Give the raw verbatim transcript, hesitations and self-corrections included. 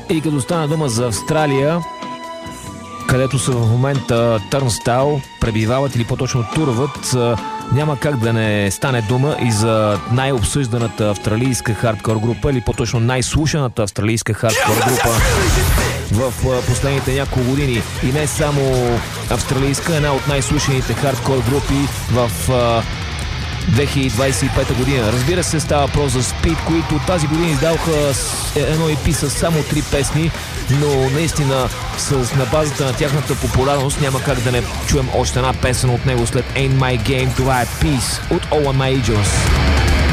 И като стана дума за Австралия, където са в момента Turnstile, пребивават или по-точно турват, няма как да не стане дума и за най-обсъжданата австралийска хардкор група, или по-точно най-слушаната австралийска хардкор група в последните няколко години. И не само австралийска, една от най-слушаните хардкор групи в две хиляди двадесет и пета година. Разбира се, става въпрос за Speed, които тази година издаваха едно и пи с само три песни, но наистина с, на базата на тяхната популярност няма как да не чуем още една песен от него след Ain't My Game. Това е Peace от All Majors.